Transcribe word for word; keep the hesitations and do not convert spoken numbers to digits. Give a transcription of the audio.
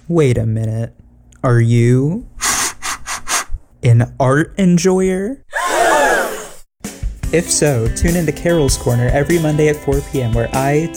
Wait a minute. Are you an art enjoyer? If so, tune into Carol's Corner every Monday at four p.m. where I,